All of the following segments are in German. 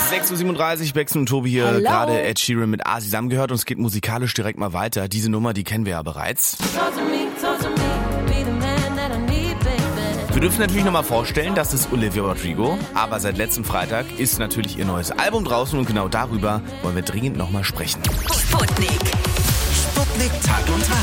6:37 Uhr, Bex und Tobi hier. Hello. Gerade Ed Sheeran mit A zusammengehört und es geht musikalisch direkt mal weiter. Diese Nummer, die kennen wir ja bereits. Wir dürfen natürlich nochmal vorstellen, das ist Olivia Rodrigo, aber seit letztem Freitag ist natürlich ihr neues Album draußen und genau darüber wollen wir dringend nochmal sprechen. Sputnik. Sputnik Tag und Tag.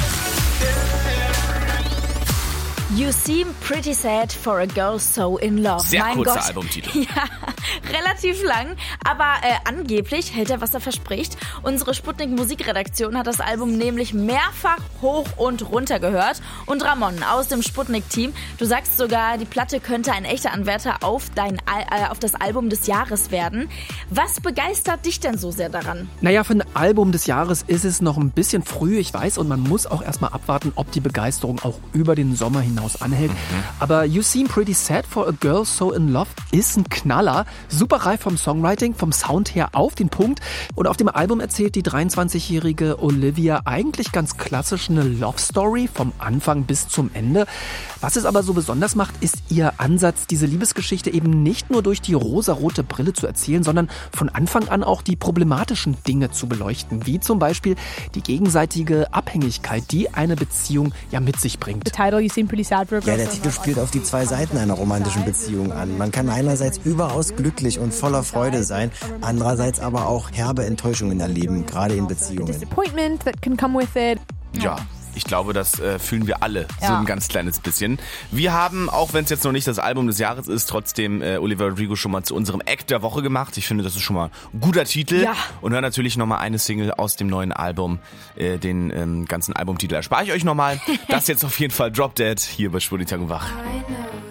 You seem pretty sad for a girl so in love. Sehr mein kurzer Gott. Albumtitel. Ja, relativ lang, aber angeblich hält er, was er verspricht. Unsere Sputnik-Musikredaktion hat das Album nämlich mehrfach hoch und runter gehört. Und Ramon aus dem Sputnik-Team, du sagst sogar, die Platte könnte ein echter Anwärter auf das Album des Jahres werden. Was begeistert dich denn so sehr daran? Naja, für ein Album des Jahres ist es noch ein bisschen früh, ich weiß, und man muss auch erstmal abwarten, ob die Begeisterung auch über den Sommer hinaus anhält. Aber You Seem Pretty Sad for a Girl So in Love ist ein Knaller. Super reif vom Songwriting, vom Sound her auf den Punkt. Und auf dem Album erzählt die 23-jährige Olivia eigentlich ganz klassisch eine Love Story vom Anfang bis zum Ende. Was es aber so besonders macht, ist ihr Ansatz, diese Liebesgeschichte eben nicht nur durch die rosarote Brille zu erzählen, sondern von Anfang an auch die problematischen Dinge zu beleuchten, wie zum Beispiel die gegenseitige Abhängigkeit, die eine Beziehung ja mit sich bringt. The title, You Seem Pretty Sad for a Girl. Ja, der Titel spielt auf die zwei Seiten einer romantischen Beziehung an. Man kann einerseits überaus glücklich und voller Freude sein, andererseits aber auch herbe Enttäuschungen erleben, gerade in Beziehungen. Disappointment that can come with it. Ja. Ich glaube, das fühlen wir alle so ein ganz kleines bisschen. Wir haben, auch wenn es jetzt noch nicht das Album des Jahres ist, trotzdem Olivia Rodrigo schon mal zu unserem Act der Woche gemacht. Ich finde, das ist schon mal ein guter Titel. Ja. Und hören natürlich nochmal eine Single aus dem neuen Album. Den ganzen Albumtitel erspare ich euch nochmal. Das jetzt auf jeden Fall Drop Dead hier bei Sputnik Tag und Wach.